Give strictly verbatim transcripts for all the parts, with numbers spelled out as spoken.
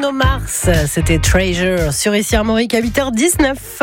Bruno Mars, c'était Treasure sur Ici Armorique à huit heures dix-neuf.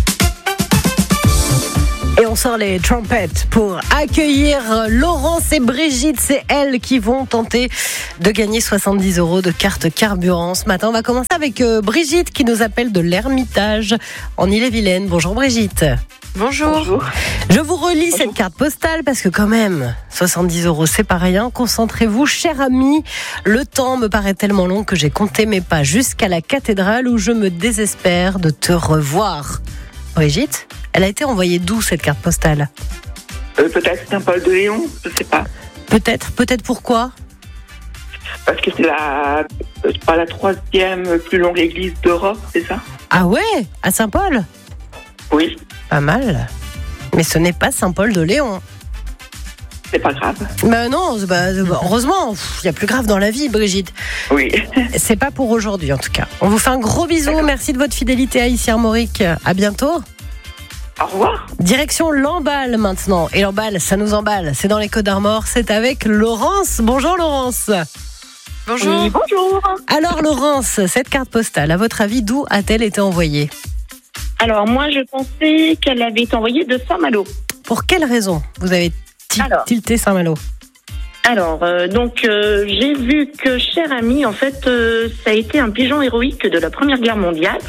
Et on sort les trompettes pour accueillir Laurence et Brigitte. C'est elles qui vont tenter de gagner soixante-dix euros de carte carburant. Ce matin, on va commencer avec Brigitte qui nous appelle de l'Ermitage en Ille-et-Vilaine. Bonjour Brigitte. Bonjour. Bonjour. Je vous relis Bonjour. cette carte postale parce que quand même, soixante-dix euros, c'est pas rien. Concentrez-vous, cher ami. Le temps me paraît tellement long que j'ai compté mes pas jusqu'à la cathédrale où je me désespère de te revoir. Brigitte, elle a été envoyée d'où cette carte postale ? Euh, peut-être Saint-Paul de Léon, je sais pas. Peut-être, peut-être pourquoi ? Parce que c'est la, euh, pas la troisième plus longue église d'Europe, c'est ça ? Ah ouais, à Saint-Paul ? Oui, Pas mal. Mais ce n'est pas Saint-Paul de Léon. c'est pas grave. Ben non, bah, heureusement, il y a plus grave dans la vie, Brigitte. Oui. C'est pas pour aujourd'hui en tout cas. On vous fait un gros bisou, D'accord. merci de votre fidélité à Ici Armorique. À bientôt. Au revoir. Direction l'emballe maintenant. Et l'emballe, ça nous emballe. C'est dans les Côtes d'Armor, c'est avec Laurence. Bonjour Laurence. Bonjour. Oui, bonjour. Alors Laurence, cette carte postale, à votre avis, d'où a-t-elle été envoyée ? Alors, moi, je pensais qu'elle avait été envoyée de Saint-Malo. Pour quelle raison vous avez ti- Alors. tilté Saint-Malo ? Alors, euh, donc, euh, j'ai vu que, cher ami, en fait, euh, ça a été un pigeon héroïque de la Première Guerre mondiale.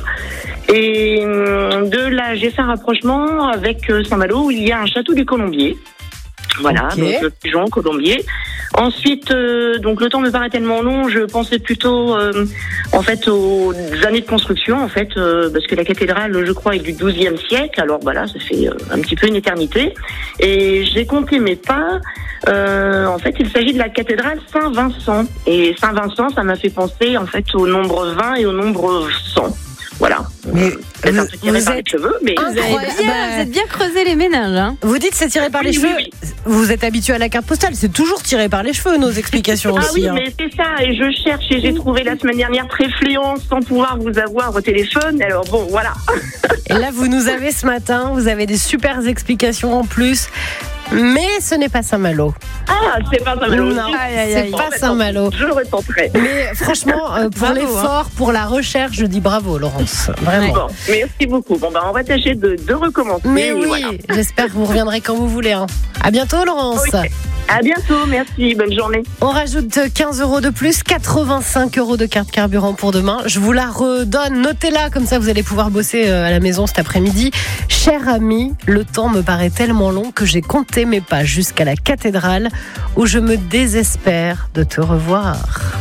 Et euh, de là, j'ai fait un rapprochement avec euh, Saint-Malo, où il y a un château du Colombier. Voilà, Ok. donc le pigeon, Colombier. Ensuite, euh, donc le temps me paraît tellement long, je pensais plutôt euh, en fait aux années de construction, en fait, euh, parce que la cathédrale, je crois, est du douzième siècle. Alors voilà, ça fait euh, un petit peu une éternité. Et j'ai compté mes pas. Euh, en fait, il s'agit de la cathédrale Saint-Vincent. Et Saint-Vincent, ça m'a fait penser en fait au nombre vingt et au nombre cent. Voilà. Mais Peut-être un vous- peu tiré vous par les êtes cheveux, mais Vous avez Incroyable. bien, Bah, vous êtes bien creusé les méninges. Hein. Vous dites c'est tiré par les Oui, cheveux. oui, Vous êtes habitué à la carte postale, c'est toujours tiré par les cheveux nos explications Ah aussi. oui, hein. mais c'est ça, et je cherche, et j'ai trouvé la semaine dernière très fléant sans pouvoir vous avoir au téléphone, alors bon, voilà. Et là, vous nous avez ce matin, vous avez des super explications en plus. Mais ce n'est pas Saint-Malo. Ah, c'est pas Saint-Malo. Non, Aïe, aïe, c'est aïe. pas Saint-Malo. Je le retenterai. Mais franchement, euh, pour Bravo, l'effort, pour la recherche, je dis bravo, Laurence. Vraiment. Bon, merci beaucoup. Bon, ben, on va tâcher de, de recommencer. Mais et oui, voilà. j'espère que vous reviendrez quand vous voulez. Hein. À bientôt, Laurence. Oui. À bientôt, merci, bonne journée. On rajoute quinze euros de plus, quatre-vingt-cinq euros de carte carburant pour demain. Je vous la redonne, notez-la, comme ça vous allez pouvoir bosser à la maison cet après-midi. Cher ami, le temps me paraît tellement long que j'ai compté mes pas jusqu'à la cathédrale où je me désespère de te revoir.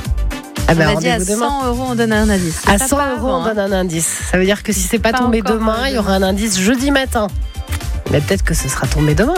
Ah On ben, a dit à rendez-vous demain. cent euros, on donne un indice. C'est À ça, cent pas euros, avant, on hein. donne un indice. Ça veut dire que si c'est pas, Pas tombé encore, demain, euh, il y aura un indice jeudi matin. Mais peut-être que ce sera tombé demain.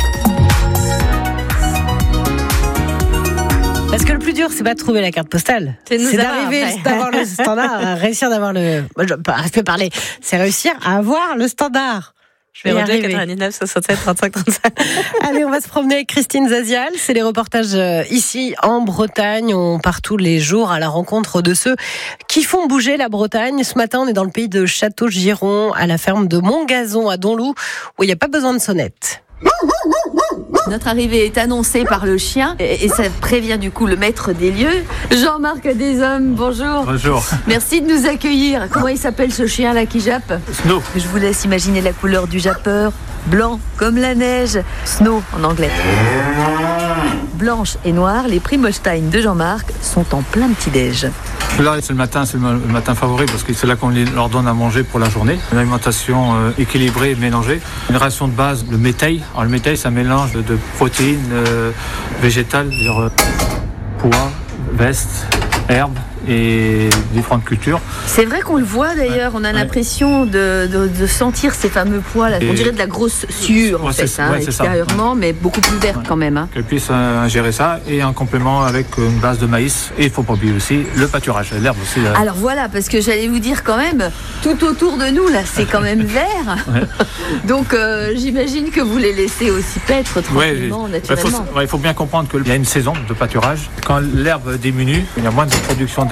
Parce que le plus dur, c'est pas de trouver la carte postale. C'est de nous avoir d'arriver, après. c'est d'avoir le standard, à réussir d'avoir le. Moi, je je peux parler. C'est réussir à avoir le standard. Je vais Y redire arriver. quatre-vingt-dix-neuf, soixante-sept, trente-cinq, trente-cinq. Allez, on va se promener avec Christine Zazial. C'est les reportages euh, ici en Bretagne. On part tous les jours à la rencontre de ceux qui font bouger la Bretagne. Ce matin, on est dans le pays de Château-Giron, à la ferme de Montgazon à Donloup, où il n'y a pas besoin de sonnette. Notre arrivée est annoncée par le chien et et ça prévient du coup le maître des lieux. Jean-Marc Deshommes, bonjour. Bonjour. Merci de nous accueillir. Comment il s'appelle ce chien là qui jappe? Snow. Je vous laisse imaginer la couleur du jappeur. Blanc comme la neige. Snow en anglais. Blanche et noire, les Primolstein de Jean-Marc sont en plein petit-déj. Là, c'est le matin, c'est le le matin favori parce que c'est là qu'on les- leur donne à manger pour la journée. Une alimentation euh, équilibrée et mélangée. Une ration de base, le métail. Alors le métail, c'est un mélange de, de protéines euh, végétales, c'est-à-dire euh, pois, vestes, herbes et différentes cultures. C'est vrai qu'on le voit d'ailleurs, on a Ouais. l'impression de, de, de sentir ces fameux pois là. Et- On dirait de la grosse sueur en Ouais, fait, c'est- hein, ouais, c'est ça. extérieurement, mais beaucoup plus verte Ouais. quand même. Hein. Qu'elles puissent euh, ingérer ça et en complément avec une base de maïs. Et il ne faut pas oublier aussi le pâturage, l'herbe aussi. euh, Alors voilà, parce que j'allais vous dire quand même, tout autour de nous là, c'est quand même vert. Ouais. Donc euh, j'imagine que vous les laissez aussi paître tranquillement, Ouais, il faut, naturellement. ouais, il faut bien comprendre qu'il y a une saison de pâturage. Quand l'herbe diminue, il y a moins de production d'herbe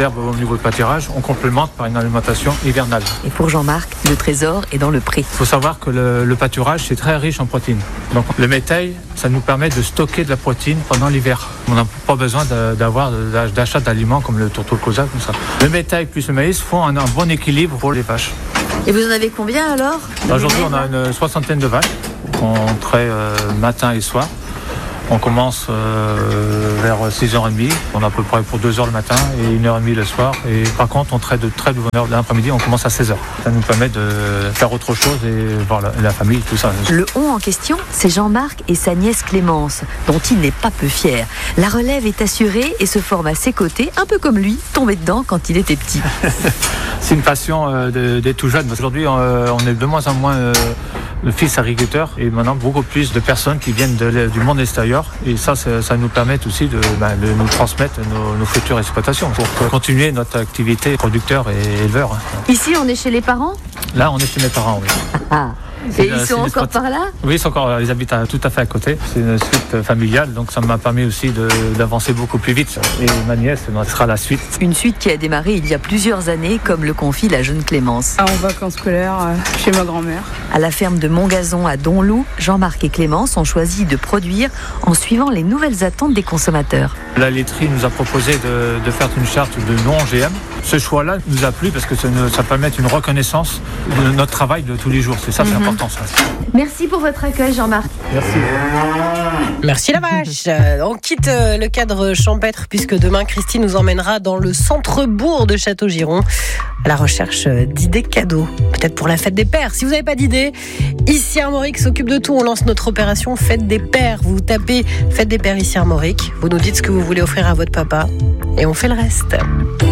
d'herbe au niveau du pâturage, on complémente par une alimentation hivernale. Et pour Jean-Marc, le trésor est dans le pré. Il faut savoir que le, le pâturage, c'est très riche en protéines. Donc le métail, ça nous permet de stocker de la protéine pendant l'hiver. On n'a pas besoin de, d'avoir d'achat d'aliments comme le tourteau cosa, comme ça. Le métail plus le maïs font un, un bon équilibre pour les vaches. Et vous en avez combien alors? Aujourd'hui, on a une soixantaine de vaches. On traite euh, matin et soir. On commence euh, vers six heures trente. On a à peu près pour deux heures le matin et une heure trente le soir. Et par contre, on traite de très de bonne heure l'après-midi. On commence à seize heures. Ça nous permet de faire autre chose et voir la, la famille, tout ça. Le on en question, c'est Jean-Marc et sa nièce Clémence, dont il n'est pas peu fier. La relève est assurée et se forme à ses côtés, un peu comme lui, tombé dedans quand il était petit. C'est une passion euh, de, des tout jeunes. Aujourd'hui, on, euh, on est de moins en moins euh, de fils agriculteurs et maintenant beaucoup plus de personnes qui viennent de, du monde extérieur. Et ça, ça nous permet aussi de, ben, de nous transmettre nos, nos futures exploitations pour continuer notre activité producteur et éleveur. Ici, on est chez les parents? Là, on est chez mes parents, oui. Ah. Et ils sont encore par là? Oui, ils sont encore, ils habitent à, tout à fait à côté. C'est une suite familiale, donc ça m'a permis aussi de, d'avancer beaucoup plus vite. Et ma nièce, ce sera la suite. Une suite qui a démarré il y a plusieurs années, comme le confie la jeune Clémence. En vacances scolaires, euh, chez ma grand-mère. À la ferme de Montgazon à Donloup, Jean-Marc et Clémence ont choisi de produire en suivant les nouvelles attentes des consommateurs. La laiterie nous a proposé de, de faire une charte de non O G M. Ce choix-là nous a plu parce que ça, ça permet une reconnaissance de notre travail de tous les jours. C'est ça, mm-hmm. C'est important. Ça. Merci pour votre accueil, Jean-Marc. Merci. Merci la vache. On quitte le cadre champêtre puisque demain, Christine nous emmènera dans le centre-bourg de Château-Giron à la recherche d'idées cadeaux. Peut-être pour la fête des pères. Si vous n'avez pas d'idées, ici Armorique s'occupe de tout. On lance notre opération Fête des pères. Vous tapez Fête des pères ici Armorique. Vous nous dites ce que vous voulez offrir à votre papa et on fait le reste.